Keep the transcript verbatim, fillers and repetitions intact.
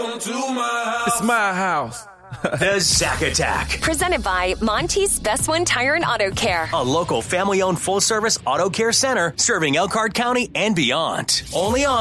It's my house. The Zack Attack. Presented by Monty's Best One Tire and Auto Care. A local family-owned full-service auto care center serving Elkhart County and beyond. Only on